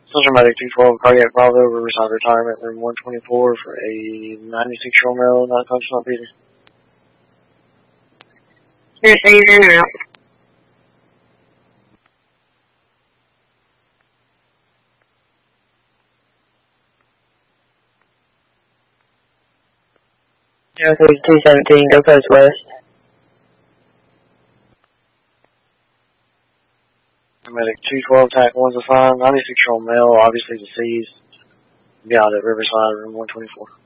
Social Medic 212, Cardiac Bravo, Riverside Retirement, Room 124 for a 96-year-old male, not conscious, not breathing. You're going to say you're in or out? Yeah, 3217, go coast west. Medic 212, TAC 1's assigned, 96-year-old male, obviously deceased. Be out at Riverside, Room 124.